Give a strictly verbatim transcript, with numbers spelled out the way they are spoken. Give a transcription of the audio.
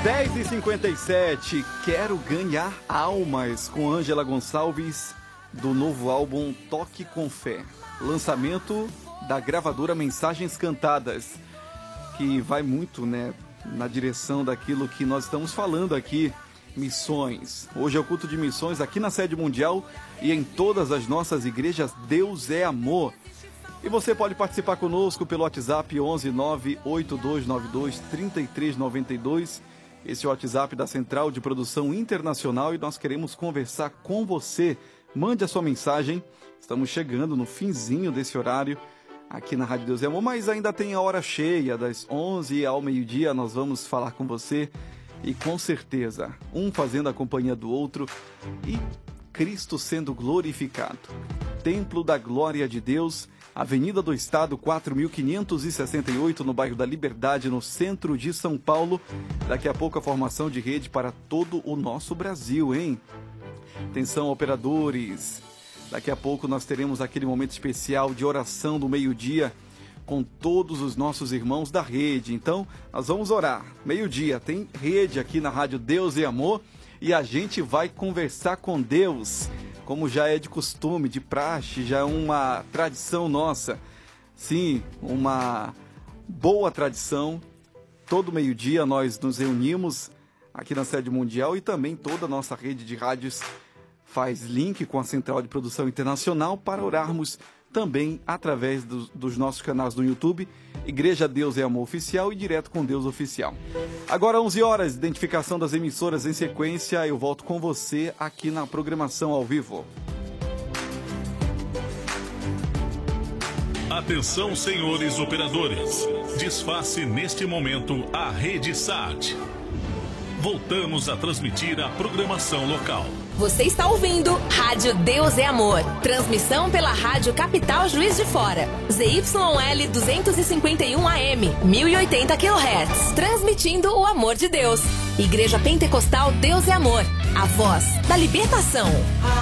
dez e cinquenta e sete, Quero Ganhar Almas, com Ângela Gonçalves, do novo álbum Toque com Fé. Lançamento da gravadora Mensagens Cantadas, que vai muito, né, na direção daquilo que nós estamos falando aqui, missões. Hoje é o culto de missões aqui na Sede Mundial e em todas as nossas igrejas. Deus é amor. E você pode participar conosco pelo WhatsApp onze nove oito dois nove dois três três nove dois. Esse é o WhatsApp da Central de Produção Internacional e nós queremos conversar com você. Mande a sua mensagem. Estamos chegando no finzinho desse horário aqui na Rádio Deus é Amor, mas ainda tem a hora cheia, das onze ao meio-dia nós vamos falar com você. E com certeza, um fazendo a companhia do outro e Cristo sendo glorificado. Templo da Glória de Deus, Avenida do Estado, quatro mil quinhentos e sessenta e oito, no bairro da Liberdade, no centro de São Paulo. Daqui a pouco a formação de rede para todo o nosso Brasil, hein? Atenção, operadores. Daqui a pouco nós teremos aquele momento especial de oração do meio-dia com todos os nossos irmãos da rede. Então, nós vamos orar. Meio-dia tem rede aqui na Rádio Deus e Amor e a gente vai conversar com Deus, como já é de costume, de praxe, já é uma tradição nossa. Sim, uma boa tradição. Todo meio-dia nós nos reunimos aqui na Sede Mundial e também toda a nossa rede de rádios faz link com a Central de Produção Internacional para orarmos também através do, dos nossos canais do YouTube, Igreja Deus é Amor Oficial e Direto com Deus Oficial. Agora onze horas, identificação das emissoras em sequência, eu volto com você aqui na programação ao vivo. Atenção, senhores operadores, desface neste momento a Rede Sat. Voltamos a transmitir a programação local. Você está ouvindo Rádio Deus é Amor. Transmissão pela Rádio Capital Juiz de Fora. Z Y L duzentos e cinquenta e um A M, mil e oitenta quilohertz. Transmitindo o amor de Deus. Igreja Pentecostal Deus é Amor. A voz da libertação.